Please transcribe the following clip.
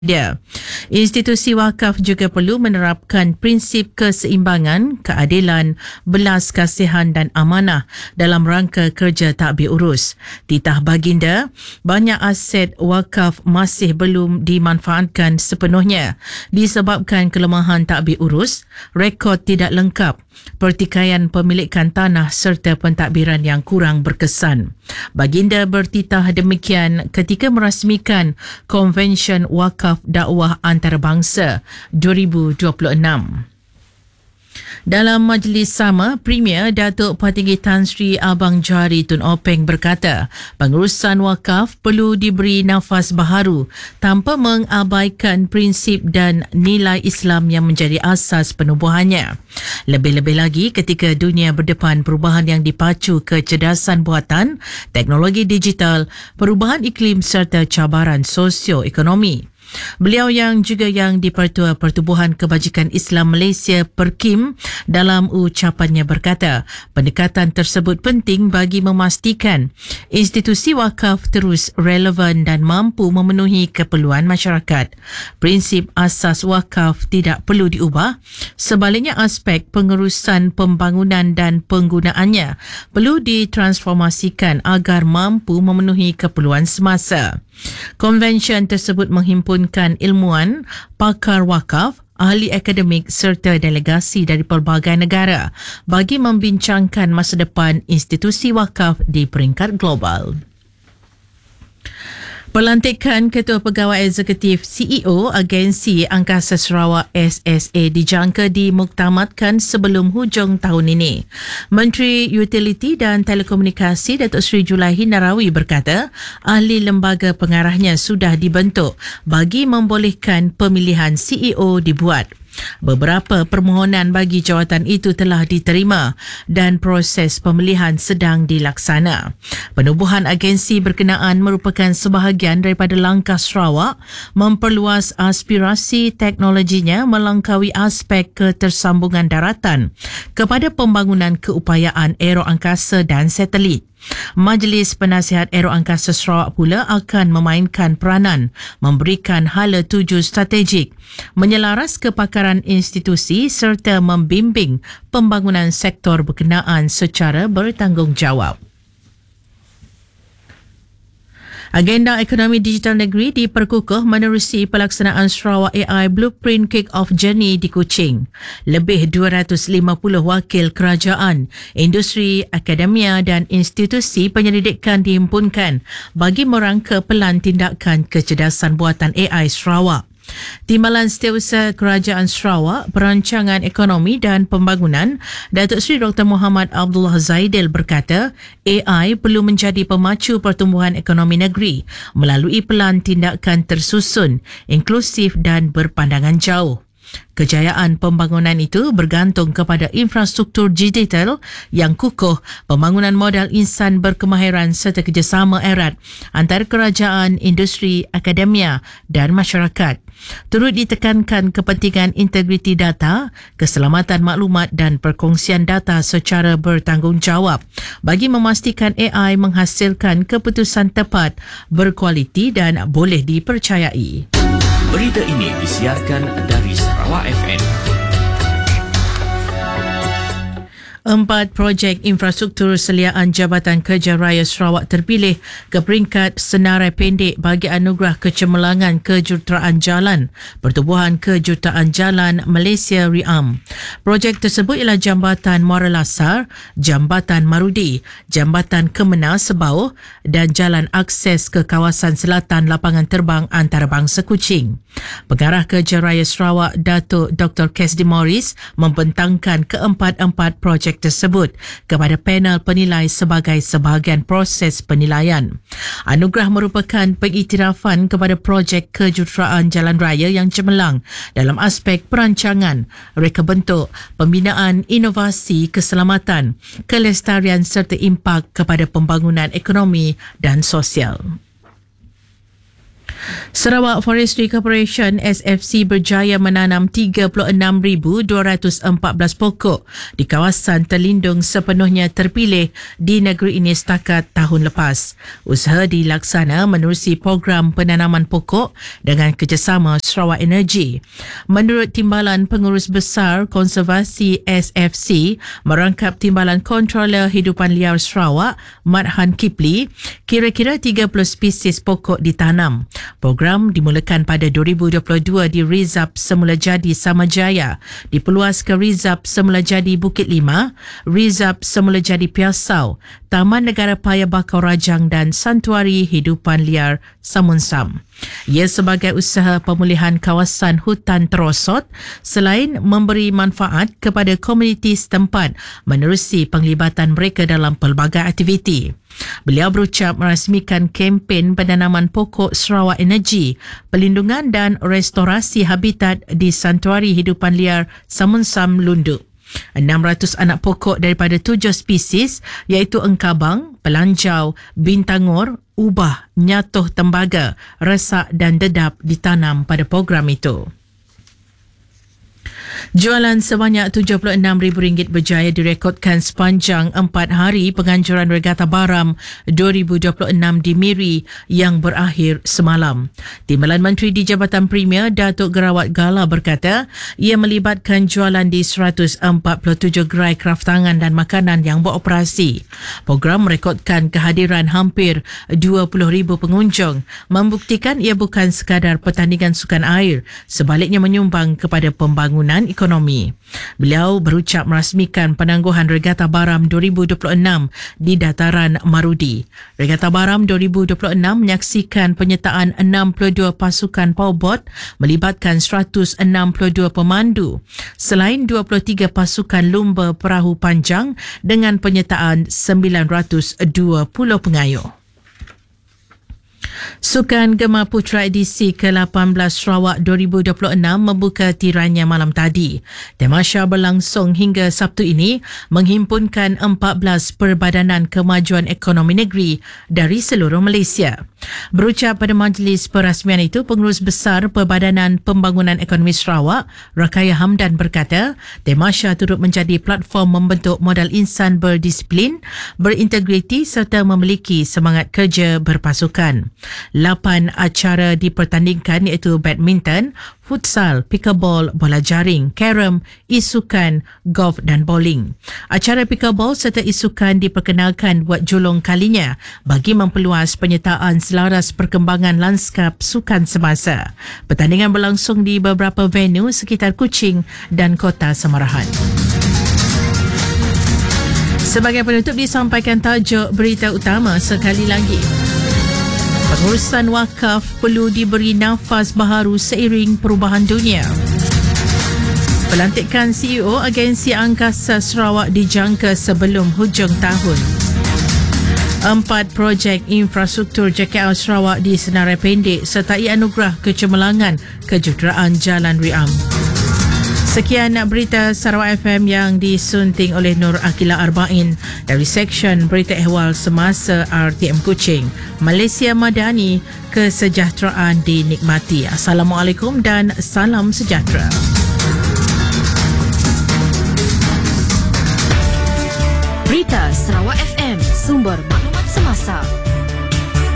dia. Institusi wakaf juga perlu menerapkan prinsip keseimbangan, keadilan, belas kasihan dan amanah dalam rangka kerja takbir urus. Titah baginda, banyak aset wakaf masih belum dimanfaatkan sepenuhnya disebabkan kelemahan takbir urus, rekod tidak lengkap, pertikaian pemilikan tanah serta pentadbiran yang kurang berkesan. Baginda bertitah demikian ketika merasmikan Konvensyen Wakaf Dakwah Antarabangsa 2026. Dalam majlis sama, Premier Datuk Patinggi Tan Sri Abang Johari Tun Openg berkata, pengurusan wakaf perlu diberi nafas baharu tanpa mengabaikan prinsip dan nilai Islam yang menjadi asas penubuhannya. Lebih-lebih lagi ketika dunia berdepan perubahan yang dipacu kecerdasan buatan, teknologi digital, perubahan iklim serta cabaran sosioekonomi. Beliau yang di-Pertua Pertubuhan Kebajikan Islam Malaysia PERKIM dalam ucapannya berkata, pendekatan tersebut penting bagi memastikan institusi wakaf terus relevan dan mampu memenuhi keperluan masyarakat. Prinsip asas wakaf tidak perlu diubah, sebaliknya aspek pengurusan pembangunan dan penggunaannya perlu ditransformasikan agar mampu memenuhi keperluan semasa. Konvensyen tersebut menghimpunkan ilmuwan, pakar wakaf, ahli akademik serta delegasi dari pelbagai negara bagi membincangkan masa depan institusi wakaf di peringkat global. Pelantikan Ketua Pegawai Eksekutif CEO Agensi Angkasa Sarawak SSA dijangka dimuktamadkan sebelum hujung tahun ini. Menteri Utiliti dan Telekomunikasi Datuk Seri Julaihi Narawi berkata, ahli lembaga pengarahnya sudah dibentuk bagi membolehkan pemilihan CEO dibuat. Beberapa permohonan bagi jawatan itu telah diterima dan proses pemilihan sedang dilaksana. Penubuhan agensi berkenaan merupakan sebahagian daripada langkah Sarawak memperluas aspirasi teknologinya melangkaui aspek ketersambungan daratan kepada pembangunan keupayaan aeroangkasa dan satelit. Majlis Penasihat Aeroangkasa Sarawak pula akan memainkan peranan memberikan hala tuju strategik, menyelaras kepakaran institusi serta membimbing pembangunan sektor berkenaan secara bertanggungjawab. Agenda ekonomi digital negeri diperkukuh menerusi pelaksanaan Sarawak AI Blueprint Kick-Off Journey di Kuching. Lebih 250 wakil kerajaan, industri, akademia dan institusi penyelidikan dihimpunkan bagi merangka pelan tindakan kecerdasan buatan AI Sarawak. Timbalan Setiausaha Kerajaan Sarawak, Perancangan Ekonomi dan Pembangunan, Datuk Seri Dr. Muhammad Abdullah Zaidil berkata, AI perlu menjadi pemacu pertumbuhan ekonomi negeri melalui pelan tindakan tersusun, inklusif dan berpandangan jauh. Kejayaan pembangunan itu bergantung kepada infrastruktur digital yang kukuh, pembangunan modal insan berkemahiran serta kerjasama erat antara kerajaan, industri, akademia dan masyarakat. Turut ditekankan kepentingan integriti data, keselamatan maklumat dan perkongsian data secara bertanggungjawab bagi memastikan AI menghasilkan keputusan tepat, berkualiti dan boleh dipercayai. Berita ini disiarkan dari Sarawak FM. 4 projek infrastruktur seliaan Jabatan Kerja Raya Sarawak terpilih ke peringkat senarai pendek bagi anugerah kecemerlangan kejuruteraan jalan Pertubuhan Kejuruteraan Jalan Malaysia RIAM. Projek tersebut ialah Jambatan Muara Lasar, Jambatan Marudi, Jambatan Kemena Sebauh dan Jalan Akses ke Kawasan Selatan Lapangan Terbang Antarabangsa Kuching. Pengarah Kerja Raya Sarawak Datuk Dr. Kesdi Morris membentangkan keempat-empat projek tersebut kepada panel penilai sebagai sebahagian proses penilaian. Anugerah merupakan pengiktirafan kepada projek kejuruteraan jalan raya yang cemerlang dalam aspek perancangan, reka bentuk, pembinaan, inovasi, keselamatan, kelestarian serta impak kepada pembangunan ekonomi dan sosial. Sarawak Forestry Corporation SFC berjaya menanam 36,214 pokok di kawasan terlindung sepenuhnya terpilih di negeri ini setakat tahun lepas. Usaha dilaksana menerusi program penanaman pokok dengan kerjasama Sarawak Energy. Menurut Timbalan Pengurus Besar Konservasi SFC, merangkap Timbalan Controller Hidupan Liar Sarawak, Madhan Kipli, kira-kira 30 spesies pokok ditanam. Program dimulakan pada 2022 di Rizab Semulajadi Samajaya, diperluas ke Rizab Semulajadi Bukit Lima, Rizab Semulajadi Piasau, Taman Negara Paya Bakau Rajang dan Santuari Hidupan Liar Samunsam. Ia sebagai usaha pemulihan kawasan hutan terosot selain memberi manfaat kepada komuniti setempat menerusi penglibatan mereka dalam pelbagai aktiviti. Beliau berucap merasmikan kempen penanaman pokok Sarawak Energy, pelindungan dan restorasi habitat di Santuari Hidupan Liar Samunsam Lunduk. 600 anak pokok daripada 7 spesies iaitu engkabang, pelanjau, bintangor, ubah, nyatoh tembaga, resak dan dedap ditanam pada program itu. Jualan sebanyak RM76,000 berjaya direkodkan sepanjang 4 hari penganjuran Regata Baram 2026 di Miri yang berakhir semalam. Timbalan Menteri di Jabatan Premier Datuk Gerawat Gala berkata ia melibatkan jualan di 147 gerai kraftangan dan makanan yang beroperasi. Program merekodkan kehadiran hampir 20,000 pengunjung, membuktikan ia bukan sekadar pertandingan sukan air, sebaliknya menyumbang kepada pembangunan ekonomi. Beliau berucap merasmikan penangguhan Regata Baram 2026 di dataran Marudi. Regata Baram 2026 menyaksikan penyertaan 62 pasukan powerbot melibatkan 162 pemandu, selain 23 pasukan lumba perahu panjang dengan penyertaan 920 pengayuh. Sukan Gema Putra edisi ke-18 Sarawak 2026 membuka tirannya malam tadi. Tamasya berlangsung hingga Sabtu ini menghimpunkan 14 perbadanan kemajuan ekonomi negeri dari seluruh Malaysia. Berucap pada majlis perasmian itu, Pengurus Besar Perbadanan Pembangunan Ekonomi Sarawak, Rakaya Hamdan berkata, Tamasya turut menjadi platform membentuk modal insan berdisiplin, berintegriti serta memiliki semangat kerja berpasukan. 8 acara dipertandingkan iaitu badminton, futsal, pickleball, bola jaring, carom, isukan, golf dan bowling. Acara pickleball serta isukan diperkenalkan buat julung kalinya bagi memperluas penyertaan selaras perkembangan lanskap sukan semasa. Pertandingan berlangsung di beberapa venue sekitar Kuching dan Kota Samarahan. Sebagai penutup disampaikan tajuk berita utama sekali lagi. Pengurusan wakaf perlu diberi nafas baharu seiring perubahan dunia. Pelantikan CEO Agensi Angkasa Sarawak dijangka sebelum hujung tahun. 4 projek infrastruktur JKL Sarawak di senarai pendek sertai anugerah kecemerlangan kejuruteraan Jalan Riam. Sekian berita Sarawak FM yang disunting oleh Nur Akila Arba'in dari Seksyen Berita Ehwal Semasa RTM Kuching. Malaysia Madani, kesejahteraan dinikmati. Assalamualaikum dan salam sejahtera. Berita Sarawak FM, sumber maklumat semasa.